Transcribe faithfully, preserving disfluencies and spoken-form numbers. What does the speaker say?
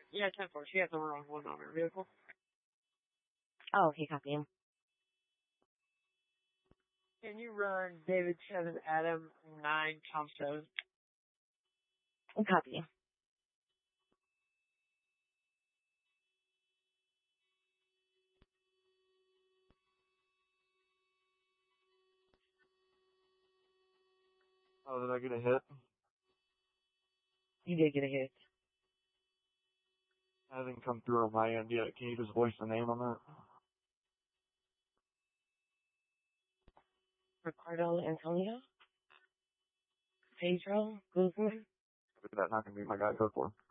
Yeah, ten four. She has the wrong one on her vehicle. Oh, okay, copy him. Can you run David seven Adam nine Tom seven? Copy. Oh, did I get a hit? You did get a hit. Hasn't come through on my end yet. Can you just voice the name on that? Ricardo Antonio? Pedro Guzman? That's not going to be my guy code for.